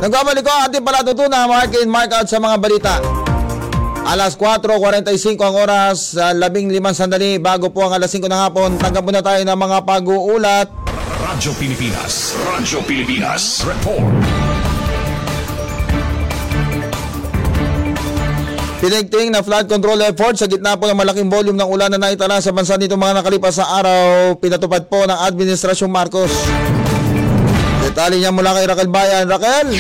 Nagbabalik ko ang ating palatutunan, mark in, mark out sa mga balita. Alas 4:45 ang oras, 15 sandali bago po ang alas 5 ng hapon. Tanggap muna tayo ng mga pag-uulat. Radyo Pilipinas, Radyo Pilipinas, report. Pinigting na flood control effort sa gitna po ng malaking volume ng ulan na naitala sa bansa nito mga nakalipas na araw. Pinatupad po ng Administrasyong Marcos. Detalye niya mula kay Raquel Bayan. Raquel!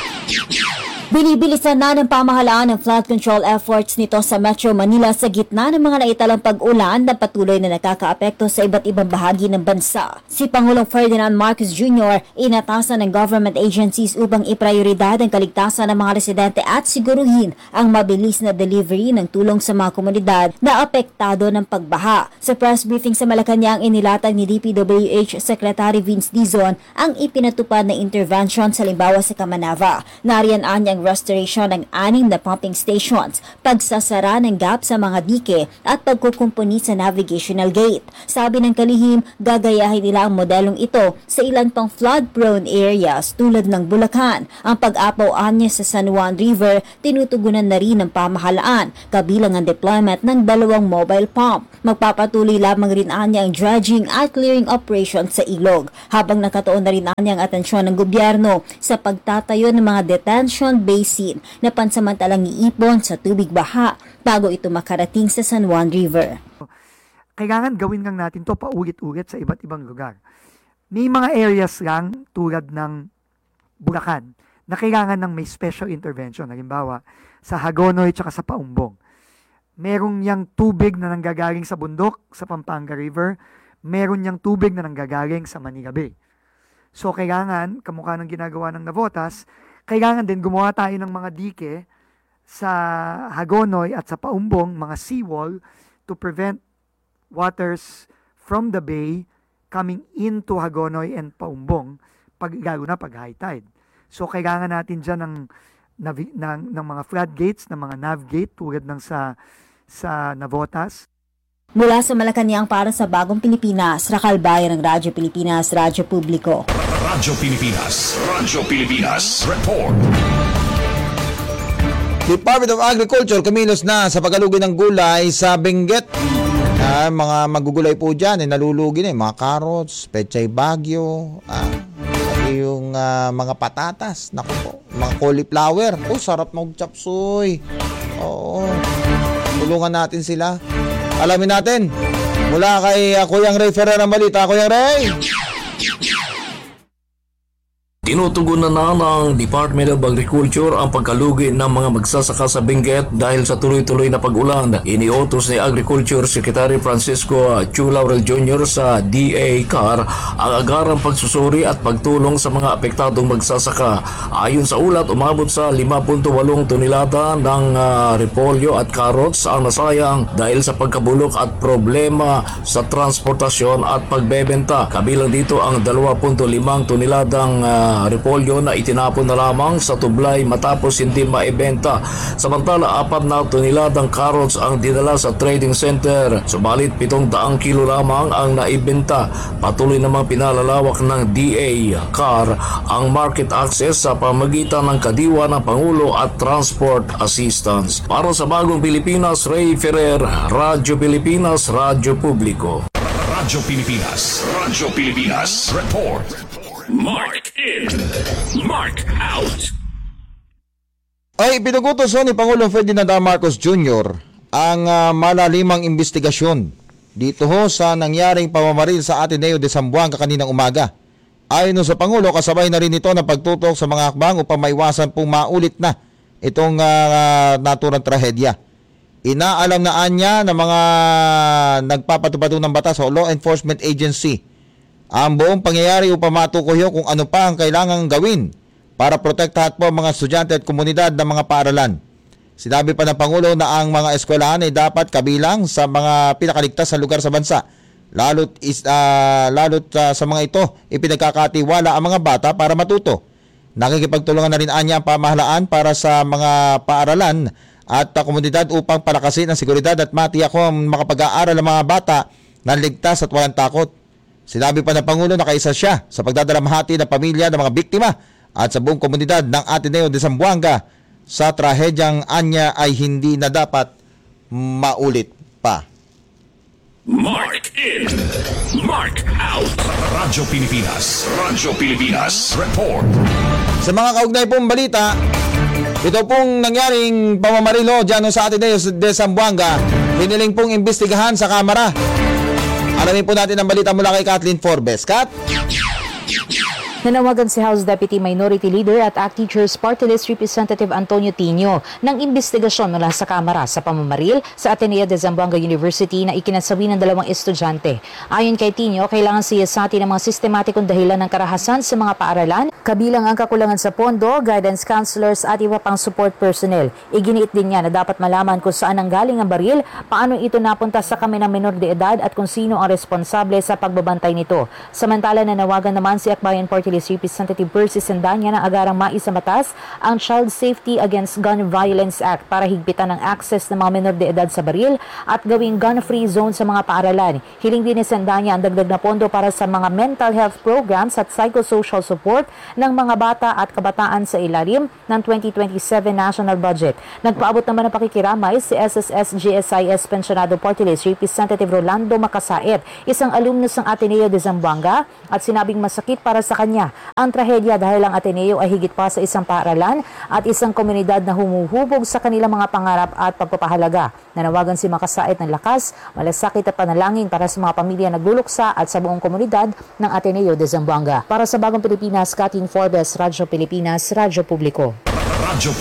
Binibilisan na ng pamahalaan ng flood control efforts nito sa Metro Manila sa gitna ng mga naitalang pag-ulan na patuloy na nakakaapekto sa iba't ibang bahagi ng bansa. Si Pangulong Ferdinand Marcos Jr. inatasan ng government agencies upang iprioridad ang kaligtasan ng mga residente at siguruhin ang mabilis na delivery ng tulong sa mga komunidad na apektado ng pagbaha. Sa press briefing sa Malacanang, inilatag ni DPWH Secretary Vince Dizon ang ipinatupad na intervention sa limbawa sa Kamanava. Nariyan anyang restoration ng 6 na pumping stations, pagsasara ng gap sa mga dike at pagkukumpuni sa navigational gate. Sabi ng kalihim, gagayahin nila ang modelong ito sa ilan pang flood-prone areas tulad ng Bulacan. Ang pag-apaw-anya sa San Juan River, tinutugunan na rin ng pamahalaan, kabilang ang deployment ng 2 mobile pump. Magpapatuloy lamang rin anya ang dredging at clearing operations sa ilog, habang nakatuon na rin anya ang atensyon ng gobyerno sa pagtatayo ng mga detention basin na pansamantalang iipon sa tubig baha bago ito makarating sa San Juan River. Kailangan gawin lang natin to paulit-ulit sa iba't ibang lugar. May mga areas lang tulad ng Bulacan na kailangan ng may special intervention. Halimbawa, sa Hagonoy at sa Paumbong. Merong yang tubig na nanggagaling sa bundok sa Pampanga River. Meron yang tubig na nanggagaling sa Manila Bay. So kailangan, kamukha ng ginagawa ng Navotas, kailangan din gumawa tayo ng mga dike sa Hagonoy at sa Paumbong, mga seawall, to prevent waters from the bay coming into Hagonoy and Paumbong, lalo na pag high tide. So kailangan natin dyan ng mga floodgates, ng mga navgate tulad ng sa Navotas. Mula sa Malacanang para sa Bagong Pilipinas, Raquel Bayan ng Radyo Pilipinas, Radyo Publiko. Radyo Pilipinas, report. Department of Agriculture kumilos na sa pagkalugi ng gulay sa Benguet. Mga magugulay po dyan, nalulugi na mga carrots, pechay bagyo, yung mga patatas, naku po, mga cauliflower. Sarap mag-chapsuy. Oo, tulungan natin sila. Alamin natin mula kay Kuyang Ray Ferrer ang balita. Kuyang Ray! Tinutugunan na ng Department of Agriculture ang pagkalugi ng mga magsasaka sa Benguet dahil sa tuloy-tuloy na pag-ulan. Iniutos ni Agriculture Secretary Francisco Chu Laurel Jr. sa DA-CAR ang agarang pagsusuri at pagtulong sa mga apektadong magsasaka. Ayon sa ulat, umabot sa 5.8 tonelada ng repolyo at carrots ang nasayang dahil sa pagkabulok at problema sa transportasyon at pagbebenta. Kabilang dito ang 2.5 toneladang repolyo na itinapon na lamang sa tublay matapos hindi maibenta. Samantala, 4 na toneladang carrots ang dinala sa trading center. Subalit 700 kilo lamang ang naibenta. Patuloy namang pinalalawak ng DA-CAR ang market access sa pamagitan ng kadiwa ng Pangulo at transport assistance. Para sa Bagong Pilipinas, Ray Ferrer, Radyo Pilipinas, Radyo Publiko. Radyo Pilipinas, report. Mark in, mark out. Ay, pinugutos ni Pangulong Ferdinand Marcos Jr. ang malalimang investigasyon dito sa nangyaring pamamaril sa Ateneo de Zamboanga kaninang umaga. Ayon sa Pangulo, kasabay na rin ito ng pagtutok sa mga hakbang upang maiwasan pong maulit na itong naturang trahedya. Inaalam na anya ng mga nagpapatupad ng batas o law enforcement agency ang buong pangyayari upang matukoy kung ano pa ang kailangang gawin para protektahan po ang mga estudyante at komunidad ng mga paaralan. Sinabi pa ng Pangulo na ang mga eskwelahan ay dapat kabilang sa mga pinakaligtas na lugar sa bansa. Lalo't sa mga ito, ipinagkakatiwala ang mga bata para matuto. Nakikipagtulungan na rin anya ang pamahalaan para sa mga paaralan at komunidad upang palakasin ang seguridad at matiyak kung makapag-aaral ang mga bata na ligtas at walang takot. Sinabi pa ng Pangulo na kaisa siya sa pagdadalamhati ng pamilya ng mga biktima at sa buong komunidad ng Ateneo de Zamboanga sa trahedyang anya ay hindi na dapat maulit pa. Mark in, Mark out. Radyo Pilipinas Report. Sa mga kaugnay pong balita, ito pong nangyaring pamamarilo dyan sa Ateneo de Zamboanga, hiniling pong imbestigahan sa Kamara. Alamin po natin ang balita mula kay Kathleen Forbes. Kat? Nanawagan si House Deputy Minority Leader at ACT Teachers Party List Representative Antonio Tino ng imbestigasyon mula sa Kamara sa pamamaril sa Ateneo de Zamboanga University na ikinasawi ng 2 estudyante. Ayon kay Tino, kailangan siyasati ng mga sistematikong dahilan ng karahasan sa mga paaralan, kabilang ang kakulangan sa pondo, guidance counselors at iba pang support personnel. Iginiit din niya na dapat malaman kung saan nanggaling ang baril, paano ito napunta sa kami ng menor de edad at kung sino ang responsable sa pagbabantay nito. Samantala, nanawagan naman si Akbayan Party List Representative Percy Sendanya na agarang maisamatas ang Child Safety Against Gun Violence Act para higpitan ang access ng mga menor de edad sa baril at gawing gun-free zone sa mga paaralan. Hiling din ni Sendanya ang dagdag na pondo para sa mga mental health programs at psychosocial support ng mga bata at kabataan sa ilalim ng 2027 national budget. Nagpaabot naman ng pakikiramay si SSS-GSIS Pensionado Party List Representative Rolando Macasait, isang alumnus ng Ateneo de Zamboanga, at sinabing masakit para sa kanya ang trahedya dahil ang Ateneo ay higit pa sa isang paaralan at isang komunidad na humuhubog sa kanilang mga pangarap at pagpapahalaga. Nanawagan si Macasait ng lakas, malasakit at panalangin para sa mga pamilya nagluluksa at sa buong komunidad ng Ateneo de Zamboanga. Para sa Bagong Pilipinas, Kathleen Forbes, Radyo Pilipinas, Radyo Publiko. Radyo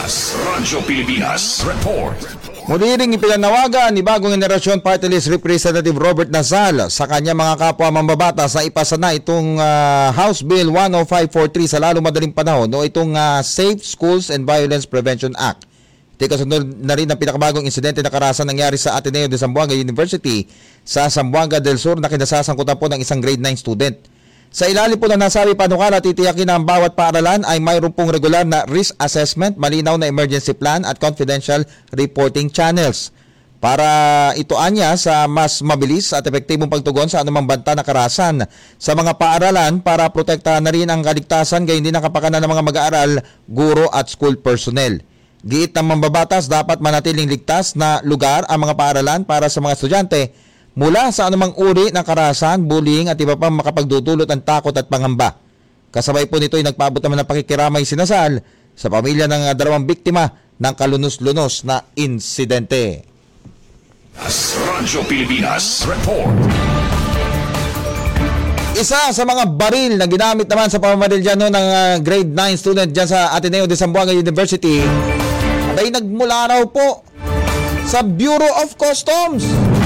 Pilipinas Report. Muli ring ipinanawagan ni Bagong Henerasyon Party List Representative Robert Nasal sa kanyang mga kapwa mambabatas na ipasa na itong House Bill 10543 sa lalong madaling panahon o itong Safe Schools and Violence Prevention Act. Ito kasunod na rin ang pinakabagong insidente na karahasan nangyari sa Ateneo de Zamboanga University sa Zamboanga del Sur na kinasasangkutan po ng isang grade 9 student. Sa ilalim po ng nasabi panukala, titiyakin na ang bawat paaralan ay mayroon pong regular na risk assessment, malinaw na emergency plan at confidential reporting channels. Para ito anya sa mas mabilis at epektibong pagtugon sa anumang banta na karahasan sa mga paaralan para protektahan na rin ang kaligtasan gayon din ang kapakanan ng mga mag-aaral, guro at school personnel. Giit ng mambabatas, dapat manatiling ligtas na lugar ang mga paaralan para sa mga estudyante mula sa anumang uri ng karahasan, bullying at iba pang makapagdudulot ng takot at pangamba. Kasabay po nito ay nagpaabot naman ng pakikiramay sinasal sa pamilya ng 2 biktima ng kalunos-lunos na insidente. Radyo Pilipinas Report. Isa sa mga baril na ginamit naman sa pamamaril dyan ng grade 9 student dyan sa Ateneo de Zamboanga University ay nagmula raw po sa Bureau of Customs.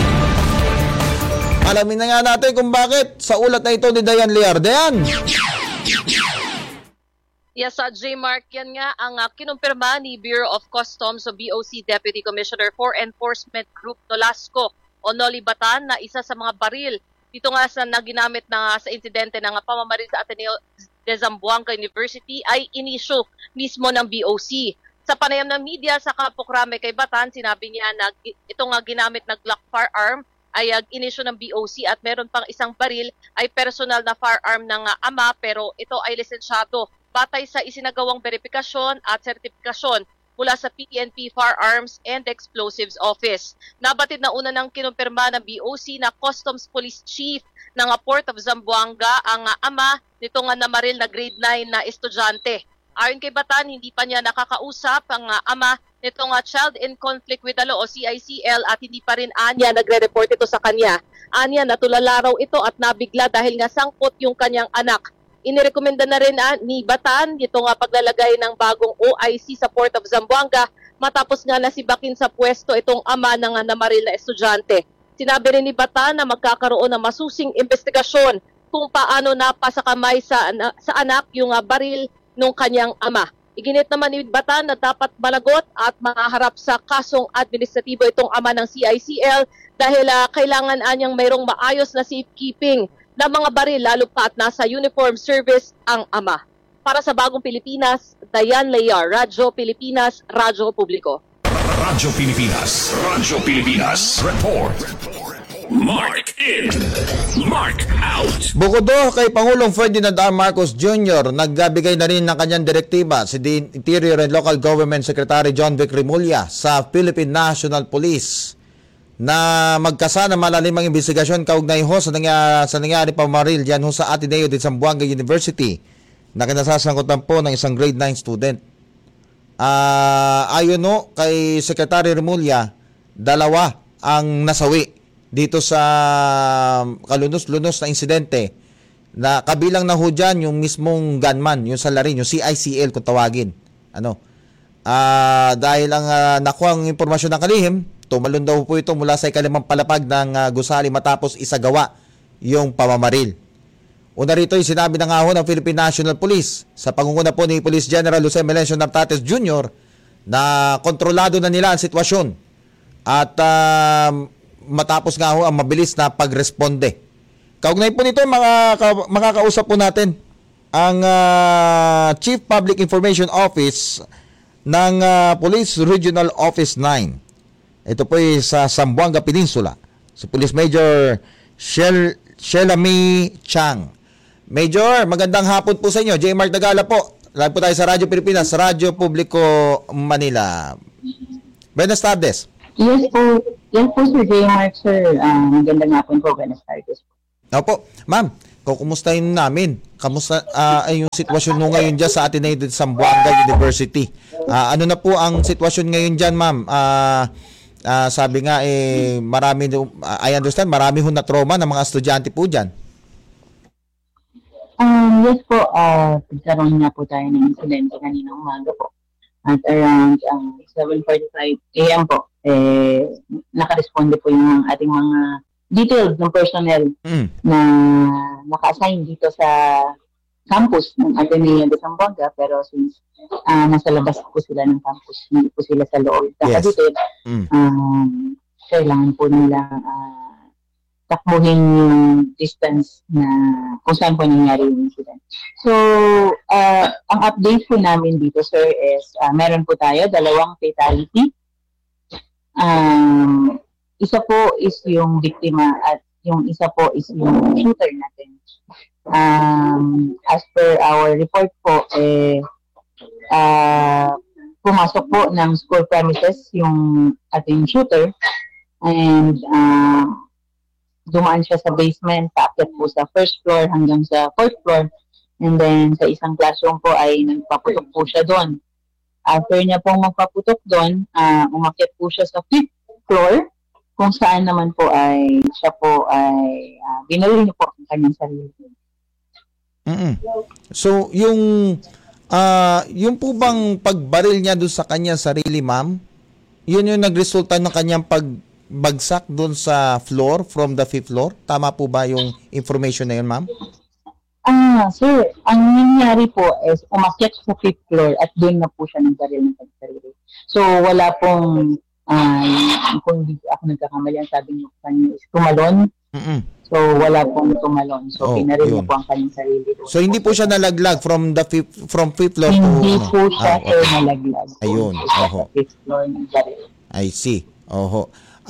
Alamin na nga natin kung bakit sa ulat na ito ni Dayan Liardean. Yes, J. Mark, yan nga ang kinumpirma ni Bureau of Customs o BOC Deputy Commissioner for Enforcement Group Nolasco o Noli Batan na isa sa mga baril dito nga sa naginamit na sa insidente ng pamamaril sa Ateneo de Zamboanga University ay inisyu mismo ng BOC. Sa panayam ng media sa Kapukrame kay Batan, sinabi niya na ito nga ginamit na Glock firearm ay inisyu ng BOC at meron pang isang baril ay personal na firearm ng ama pero ito ay lisensyado batay sa isinagawang verifikasyon at sertifikasyon mula sa PNP Firearms and Explosives Office. Nabatid na una ng kinumpirma ng BOC na Customs Police Chief ng Port of Zamboanga ang ama nito nga namaril na grade 9 na estudyante. Ayon kay Batan, hindi pa niya nakakausap ang ama nitong Child in Conflict with the Law o CICL at hindi pa rin anya nagre-report ito sa kanya. Anya natulala raw ito at nabigla dahil nga sangkot yung kanyang anak. Inirekomenda na rin ni Batan ito nga paglalagay ng bagong OIC sa Port of Zamboanga matapos nga nasibakin sa pwesto itong ama ng namaril na estudyante. Sinabi rin ni Batan na magkakaroon ng masusing investigasyon kung paano napasakamay sa anak yung baril nung kanyang ama. Iginit naman ni Batan na dapat managot at maharap sa kasong administratibo itong ama ng CICL dahil kailangan anyang mayroong maayos na safekeeping ng mga baril lalo pa at nasa uniform service ang ama. Para sa Bagong Pilipinas, Dayan Lear, Radyo Pilipinas, Radyo Publiko. Radyo Pilipinas Report. Mark in, Mark out. Bukod do kay Pangulong Ferdinand R. Marcos Jr., nagbigay na rin ng kanyang direktiba si the Interior and Local Government Secretary John Vic Remulla sa Philippine National Police na magkasa ng malalimang investigasyon kaugnay ho sa nangyari pamaril dyan ho sa Ateneo de Zamboanga University na kinasasangkutan po ng isang grade 9 student. Ayon no kay Secretary Remulla, 2 ang nasawi dito sa kalunos-lunos na insidente na kabilang na ho dyan yung mismong gunman, yung salarin, yung CICL kung tawagin. Dahil ang nakuha ang impormasyon ng kalihim, tumalon daw po ito mula sa ikalimang palapag ng gusali matapos isagawa yung pamamaril. Una rito yung sinabi na nga ho ng Philippine National Police sa pangunguna po ni Police General Jose Melencio Nartates Jr. na kontrolado na nila ang sitwasyon at matapos nga ho ang mabilis na pagresponde. Kaugnay po nito makakausap po natin ang Chief Public Information Office ng Police Regional Office 9. Ito po ay sa Zamboanga Peninsula. Si Police Major Shelami Chang. Major, magandang hapon po sa inyo. J. Mark Dagala po. Live po tayo sa Radyo Pilipinas, Radyo Publiko Manila. Buenas tardes. Yes po. Yes po, Sir J. Mark, sir. Magandang hapon po. Buenas tardes po. Opo. Ma'am, kukumustahin namin. Kamusta yung sitwasyon nyo ngayon dyan sa Ateneo de Zamboanga University? Ano na po ang sitwasyon ngayon dyan, ma'am? Sabi nga, marami, I understand, marami ho na trauma ng mga estudyante po dyan. Yes po, nagkaroon nga po tayo ng insidente kanina umaga po. At around 7:45 a.m. po, nakaresponde po yung ating mga details ng personnel na naka-assign dito sa campus ng Ateneo de Zamboanga, pero since nasa labas po sila ng campus, hindi po sila sa loob. Yes. Kailangan po nila takbuhin yung distance na kung saan po nangyari yung incident. So, ang update po namin dito, sir, is meron po tayo 2 fatality. Isa po is yung biktima at yung isa po is yung shooter natin. As per our report po, pumasok po ng school premises yung ating shooter and dumaan siya sa basement, paakyat po sa first floor hanggang sa 4th floor, and then sa isang classroom po ay nagpaputok po siya doon. After niya pong magpaputok doon, umakyat po siya sa 5th floor, kung saan naman po ay siya po ay binaril niya po ang kanyang sarili. So, yung po bang pagbaril niya doon sa kanyang sarili, ma'am, yun yung nagresulta ng kanyang pagbagsak doon sa floor, from the 5th floor? Tama po ba yung information na yun, ma'am? Sir, ang nangyari po is umakyat sa 5th floor at doon na po siya nagbaril ng sarili. So, wala pong, kung hindi ako nagkakamali, ang sabi niyo kanina is tumalon. So, wala pong tumalon. So, pinaril niya po ang kanyang sarili doon. So, hindi po siya nalaglag from 5th floor to... Hindi po siya nalaglag. Ayun. Sa 5th floor ng baril. I see. Oho.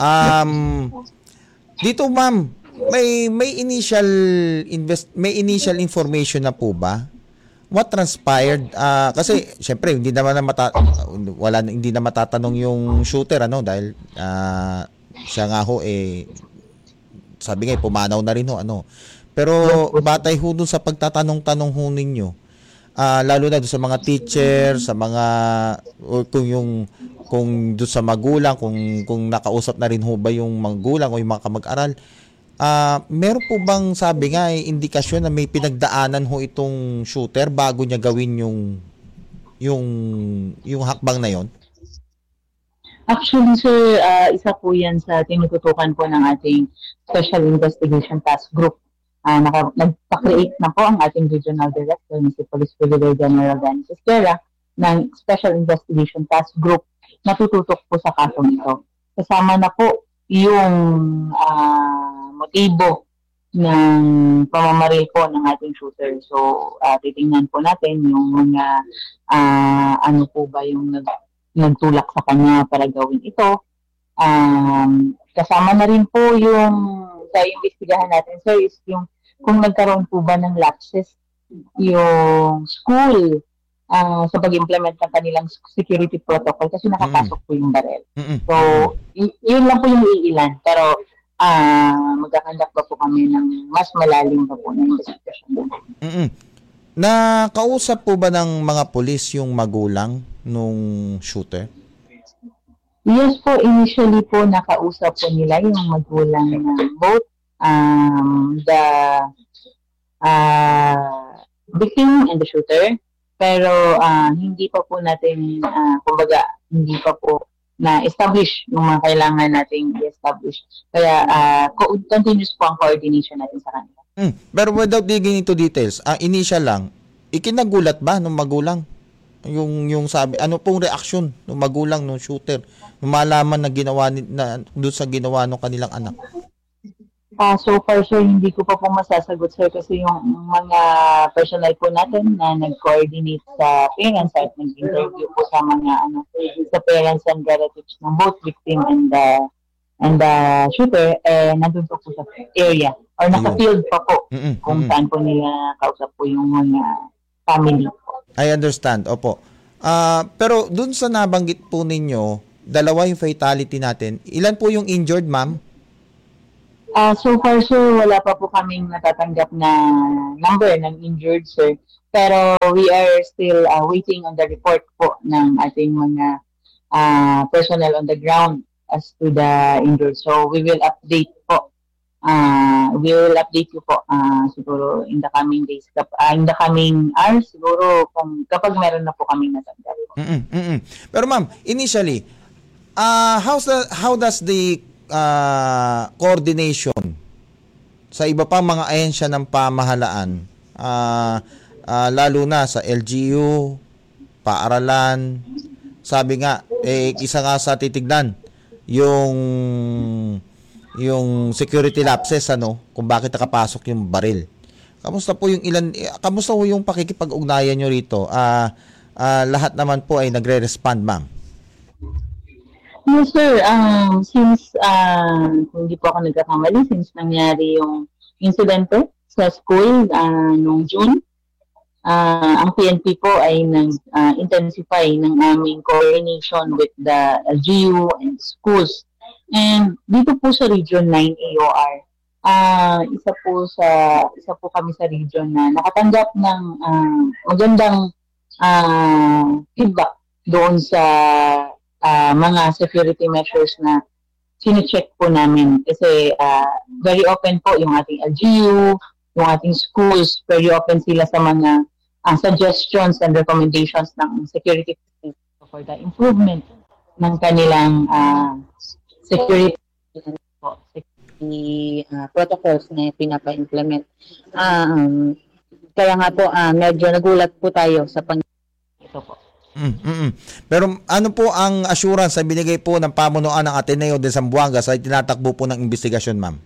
Dito, ma'am, may initial information na po ba? What transpired? Kasi syempre hindi na matatanong yung shooter dahil siya nga ho sabi nga pumanaw na rin ho Pero batay ho dun sa pagtatanong-tanong ho ninyo, lalo na dun sa mga teacher, sa mga kung doon sa magulang, kung nakausap na rin ho ba yung magulang o yung mga kamag-aral, meron po bang sabi nga indikasyon na may pinagdaanan ho itong shooter bago niya gawin yung hakbang na yon? Actually, sir, isa po yan sa tinututukan po ng ating Special Investigation Task Group. Nagpa-create na po ang ating Regional Director, si Police Brigadier General Danny Sesquera, ng Special Investigation Task Group na tututok po sa kasong ito. Kasama na po yung motibo ng pamamaril po ng ating shooter. So, titingnan po natin yung mga ano po ba yung nagtulak sa kanya para gawin ito. Kasama na rin po yung imbestigahan natin, sir, is yung kung nagkaroon po ba ng lapses yung school sa pag-implement ng kanilang security protocol kasi nakapasok po yung barel. So, yun lang po yung iilan. Pero, magkakandak pa po kami ng mas malalim pa po na investigation. Nakausap po ba ng mga pulis yung magulang nung shooter? Yes po, initially po nakausap po nila yung magulang ng both the victim and the shooter. Pero hindi pa po natin, kumbaga, hindi pa po na-establish yung mga kailangan nating i-establish. Kaya continuous po ang coordination natin sa kanila. Pero without digging into details, initial lang, ikinagulat ba ng magulang? Yung sabi, ano pong reaksyon ng magulang ng shooter nung malaman na ginawa doon sa ginawa ng kanilang anak? So far, sir, hindi ko pa po masasagot, sir, kasi yung mga personnel po natin na nag-coordinate sa parents at nag-interview po sa mga sa parents and relatives ng both victim and the shooter, nandun po sa area or naka-field pa po kung saan po nila kausap po yung mga family. I understand, opo. Pero dun sa nabanggit po ninyo, dalawa yung fatality natin. Ilan po yung injured, ma'am? So far, sir, wala pa po kaming natatanggap na number ng injured, sir. Pero we are still waiting on the report po ng ating mga personnel on the ground as to the injured. So we will update po. We will update you po siguro in the coming days, in the coming hours, siguro kapag meron na po kaming natanggap. Pero ma'am, initially, how does the coordination sa iba pang mga ahensya ng pamahalaan, lalo na sa LGU, paaralan, sabi nga, isa nga sa titignan yung security lapses, kung bakit nakapasok yung baril. Kamusta po kamusta po yung pakikipag-ugnayan nyo rito? Lahat naman po ay nagre-respond, ma'am. Yes, sir. Since hindi po ako nagkakamali, since nangyari yung insidente sa school noong June, ang PNP po ay nag-intensify ng aming coordination with the LGU and schools. And dito po sa Region 9 AOR, isa po kami sa region na nakatanggap ng magandang feedback doon sa mga security measures na sine-check po namin. Kasi very open po yung ating LGU, yung ating schools, very open sila sa mga suggestions and recommendations ng security for the improvement ng kanilang security protocols na pinapa-implement. Kaya nga po, medyo nagulat po tayo sa ito po. Pero ano po ang assurance na binigay po ng pamunuan ng Ateneo de Zamboanga sa tinatakbo po ng investigasyon, ma'am?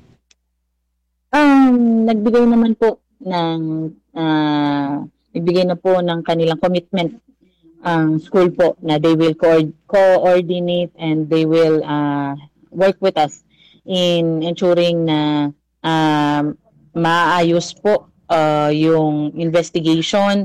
Nagbigay naman po nagbigay na po ng kanilang commitment ang school po na they will coordinate and they will work with us in ensuring na maayos po yung investigation,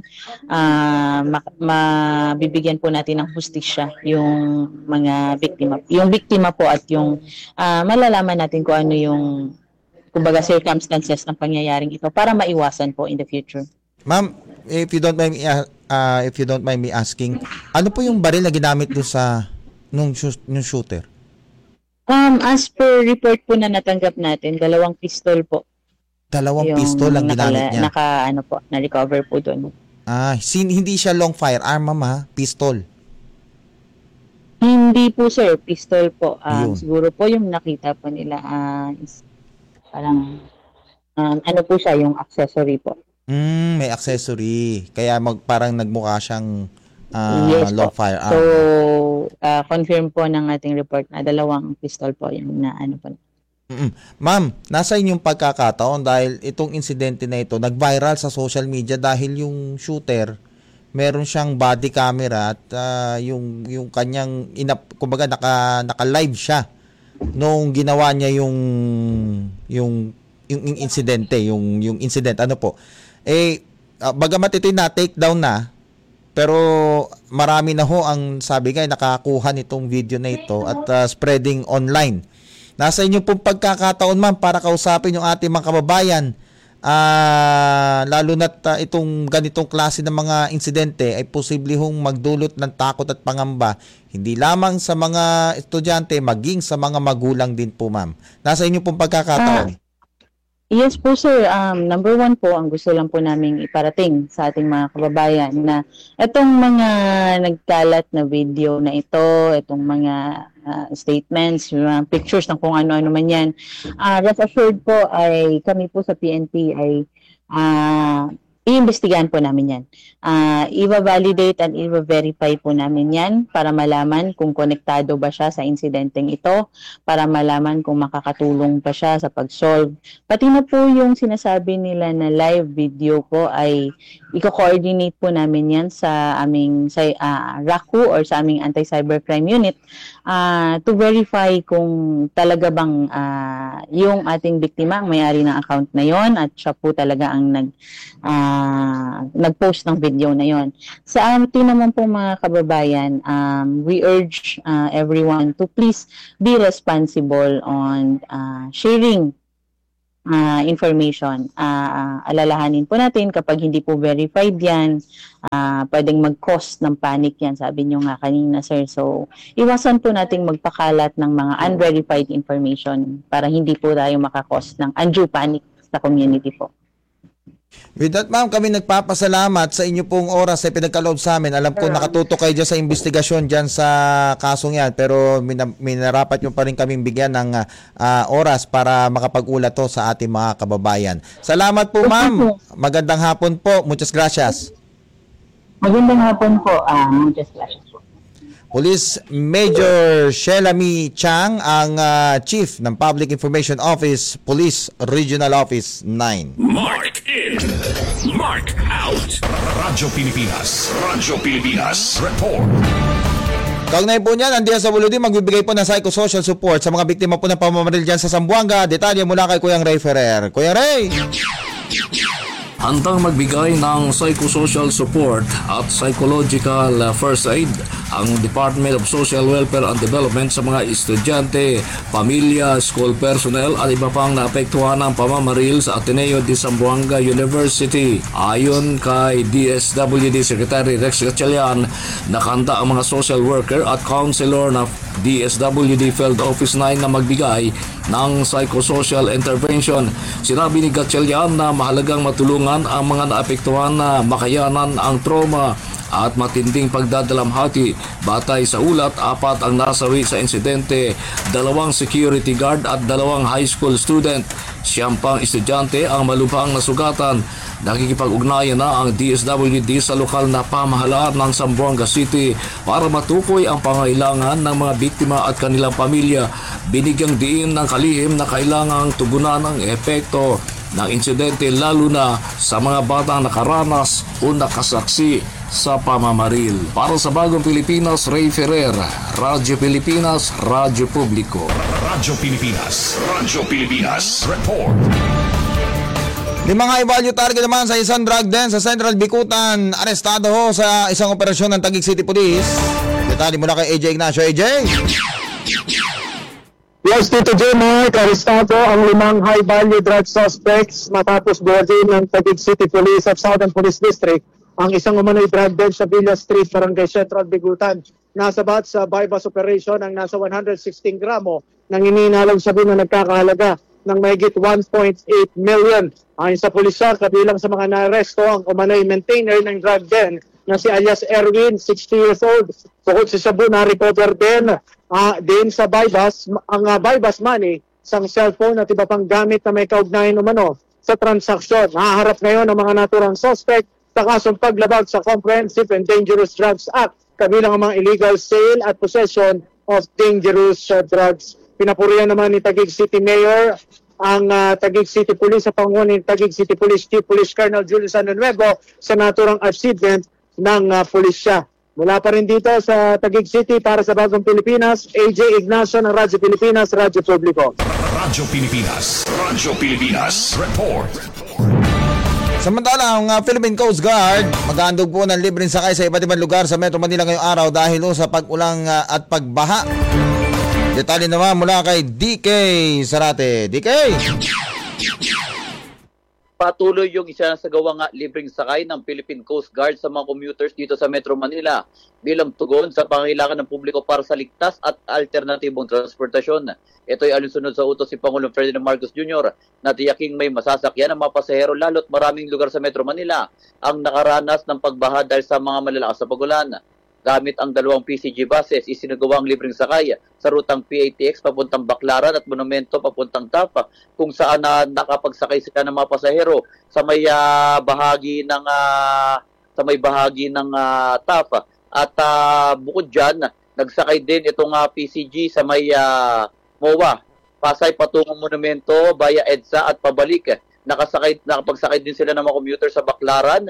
mabibigyan po natin ng hustisya yung mga biktima. Yung biktima po at yung malalaman natin kung ano yung kumbaga circumstances ng pangyayaring ito para maiwasan po in the future. Ma'am, if you don't mind me asking, ano po yung baril na ginamit doon sa nung shooter? As per report po na natanggap natin, 2 pistol po. 2 pistol ang ginamit niya. Na-recover po doon. Hindi siya long firearm, ma'am, Pistol. Hindi po, sir. Pistol po. Siguro po yung nakita po nila, parang, ano po siya, yung accessory po. May accessory. Kaya parang nagmukha siyang yes, long firearm. So, confirm po ng ating report na 2 pistol po yung na ano po. Ma'am, nasa inyong pagkakataon dahil itong insidente na ito nag-viral sa social media dahil yung shooter meron siyang body camera at yung kanyang kumbaga naka-live siya nung ginawa niya yung insidente, yung incident, ano po. Bagamat ito'y na-take down na, pero marami na ho ang sabi nga nakakuha nitong video na ito at spreading online. Nasa inyo pong pagkakataon ma'am para kausapin yung ating mga kababayan, lalo na't itong ganitong klase ng mga insidente ay posible hong magdulot ng takot at pangamba hindi lamang sa mga estudyante maging sa mga magulang din po ma'am. Nasa inyo pong pagkakataon. Yes po sir, number one po, ang gusto lang po namin iparating sa ating mga kababayan na itong mga nagkalat na video na ito, itong mga statements, mga pictures ng kung ano-ano man yan, rest assured po ay kami po sa PNP ay iimbestigahan po namin yan. I-validate and i-verify po namin yan para malaman kung konektado ba siya sa insidenteng ito, para malaman kung makakatulong pa siya sa pag-solve. Pati na po yung sinasabi nila na live video po ay i-coordinate po namin yan sa aming RACU or sa aming Anti-Cybercrime Unit to verify kung talaga bang yung ating biktima ang may-ari ng account na yon at siya po talaga ang nag-post ng video na yon. Sa atin naman po mga kababayan, we urge everyone to please be responsible on sharing information. Alalahanin po natin kapag hindi po verified yan, pwedeng mag-cause ng panic yan, sabi nyo nga kanina sir. So, iwasan po nating magpakalat ng mga unverified information para hindi po tayo makakause ng undue panic sa community po. With that, ma'am, kami nagpapasalamat sa inyo pong oras ay pinagkaloob sa amin. Alam ko nakatutok kayo dyan sa investigasyon dyan sa kasong yan, pero minarapat nyo pa rin kaming bigyan ng oras para makapag-ulat to sa ating mga kababayan. Salamat po, ma'am. Magandang hapon po. Muchas gracias. Magandang hapon po. Muchas gracias. Police Major Shelami Chang, ang Chief ng Public Information Office, Police Regional Office 9. Mark in, Mark out. Radyo Pilipinas report. Kaugnay po niyan, ang DSWD magbibigay po ng psychosocial support sa mga biktima po ng pamamaril dyan sa Zamboanga. Detalye mula kay Kuyang Ray Ferrer. Kuya Ray! Handang magbigay ng psychosocial support at psychological first aid ang Department of Social Welfare and Development sa mga estudyante, pamilya, school personnel at iba pang naapektuhan ng pamamaril sa Ateneo de Zamboanga University. Ayon kay DSWD Secretary Rex Gatchalian, nakahanda ang mga social worker at counselor na DSWD Field Office 9 na magbigay ng psychosocial intervention. Sinabi ni Gatchalian na mahalagang matulungan ang mga naapektuhan na makayanan ang trauma at matinding pagdadalamhati. Batay sa ulat, 4 ang nasawi sa insidente, 2 security guard at 2 high school student. 9 pang estudyante ang malubhang nasugatan. Nakikipag-ugnayan na ang DSWD sa lokal na pamahalaan ng Zamboanga City para matukoy ang pangailangan ng mga biktima at kanilang pamilya. Binigyang diin ng kalihim na kailangang tugunan ang epekto ng insidente lalo na sa mga batang nakaranas o nakasaksi sa pamamaril. Para sa Bagong Pilipinas, Ray Ferrer, Radyo Pilipinas, Radyo Publiko. Radyo Pilipinas report. 5 i-value target naman sa isang drug den sa Central Bicutan. Arestado ho sa isang operasyon ng Taguig City Police. Detalye mula kay AJ Ignacio. AJ! Yes, Tito J. Mark, arestado ang 5 high-value drug suspects matapos buwagin ng Taguig City Police at Southern Police District ang isang umano'y drug den sa Villa Street, Barangay Central, Bicutan. Nasabat sa bypass operation ang nasa 116 gramo ng iniinalang sabi na nagkakahalaga ng mahigit 1.8 million. Ayon sa pulisya, kabilang sa mga naaresto ang umano'y maintainer ng drug den na si alias Erwin, 60 years old. Bukod sa Cebu, na-recover din sa bypass, ang bypass money, isang cellphone at iba pang gamit na may kaugnayan umano sa transaksyon. Nahaharap ngayon ang mga naturang suspect sa kasong paglabag sa Comprehensive and Dangerous Drugs Act, kabilang ang mga illegal sale at possession of dangerous drugs. Pinapurihan naman ni Taguig City Mayor ang Taguig City Police sa pangunan ni Taguig City Police Chief Police Colonel Julius Anunuevo sa naturang achievement ng pulisya. Mula pa rin dito sa Taguig City para sa Bagong Pilipinas, AJ Ignacio ng Radyo Pilipinas, Radyo Publiko. Radyo Pilipinas. Radyo Pilipinas. Report. Samantala, ang Philippine Coast Guard mag-aandog po ng libreng sakay sa iba't ibang lugar sa Metro Manila ngayong araw dahil sa pag-ulang at pagbaha. Detalye naman mula kay DK Sarate. DK! Patuloy yung isinasagawa nga libreng sakay ng Philippine Coast Guard sa mga commuters dito sa Metro Manila bilang tugon sa pangangailangan ng publiko para sa ligtas at alternatibong transportasyon. Ito ay alinsunod sa utos si Pangulong Ferdinand Marcos Jr. na tiyaking may masasakyan ng mga pasahero lalo't maraming lugar sa Metro Manila ang nakaranas ng pagbaha dahil sa mga malalakas na pagulan. Gamit ang 2 PCG buses, isinagawa ang libreng sakay sa rutang PATX papuntang Baclaran at Monumento papuntang Tapa, kung saan nakapagsakay sila ng mga pasahero sa may bahagi ng Tapa. At bukod diyan, nagsakay din itong PCG sa may MOA, Pasay patungong Monumento via EDSA at pabalik. Nakapagsakay din sila ng mga commuter sa Baclaran.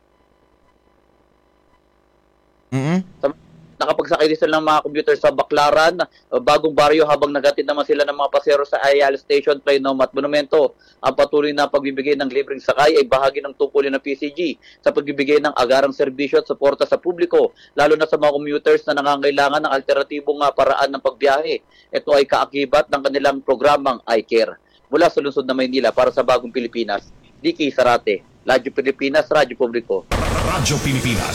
Nakapagsakay din sila ng mga commuter sa Baclaran, Bagong Baryo, habang nagatid naman sila ng mga pasero sa Ayala Station, Plenum at Monumento. Ang patuloy na pagbibigay ng libreng sakay ay bahagi ng tungkulin ng PCG sa pagbibigay ng agarang serbisyo at suporta sa publiko, lalo na sa mga commuters na nangangailangan ng alternatibong paraan ng pagbiyahe. Ito ay kaakibat ng kanilang programang iCare. Mula sa lungsod na Maynila para sa Bagong Pilipinas, DK Sarate, Radyo Pilipinas, Radyo Publiko. Radyo Pilipinas.